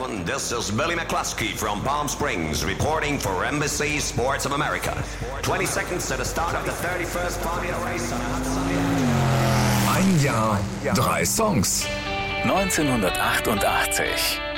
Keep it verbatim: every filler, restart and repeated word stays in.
gentlemen, this is Billy McCluskey from Palm Springs reporting for Embassy Sports of America. twenty seconds to the start of the thirty-first Formula Race on a hot Sunday afternoon. Ein Jahr, drei Songs. neunzehnhundertachtundachtzig.